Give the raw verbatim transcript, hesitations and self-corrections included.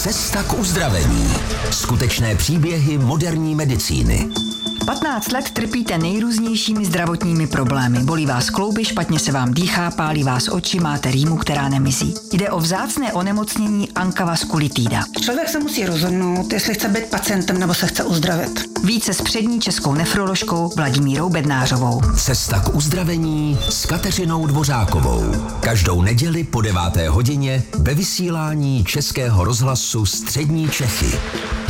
Cesta k uzdravení. Skutečné příběhy moderní medicíny. patnáct let trpíte nejrůznějšími zdravotními problémy. Bolí vás klouby, špatně se vám dýchá, pálí vás oči, máte rýmu, která nemizí. Jde o vzácné onemocnění ankavaskulitída. Člověk se musí rozhodnout, jestli chce být pacientem nebo se chce uzdravit. Více s přední českou nefroložkou Vladimírou Bednářovou. Cesta k uzdravení s Kateřinou Dvořákovou. Každou neděli po deváté hodině ve vysílání Českého rozhlasu Střední Čechy.